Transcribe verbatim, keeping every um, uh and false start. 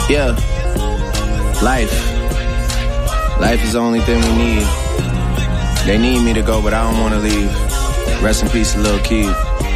Yeah. Life. Life is the only thing we need. They need me to go, but I don't want to leave. Rest in peace, Lil' Keith.